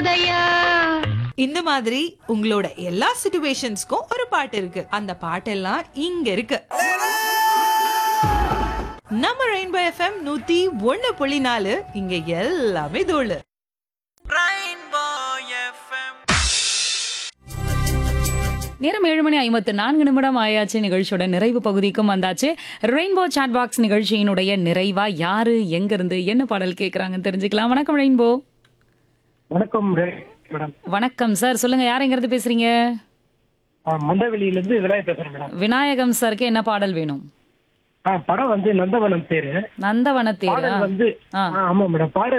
தோணுதையா. இந்த மாதிரி உங்களோட எல்லா சிச்சுவேஷன்ஸ்க்கும் ஒரு பாட்டு இருக்கு. அந்த பாட்டெல்லாம் இங்க இருக்கு. நம்ம ரெயின்போ எஃப்எம் 101.4 இங்க எல்லாமே தோழு. நேரம் 7:54 ஆயாச்சு. நிகழ்ச்சியோட நிறைவு பகுதிக்கும் வந்தாச்சு. ரெயின்போ சாட் பாக்ஸ் நிகழ்ச்சியினுடைய நிறைவா யாரு எங்க இருந்து என்ன பாடல் கேக்குறாங்கன்னு தெரிஞ்சுக்கலாம். வணக்கம் ரெயின்போ. வணக்கம் மேடம். வணக்கம் சார், சொல்லுங்க யார் எங்க இருந்து பேசுறீங்க? மண்டவெளியில இருந்து விநாயகர் பேசுறேன் மேடம். விநாயகம் சாருக்கு என்ன பாடல் வேணும்? படம் வந்து நந்தவனம் பேரு. நந்தவனத்தேரா? பாடல் வந்து ஆமா மேடம். பாடல்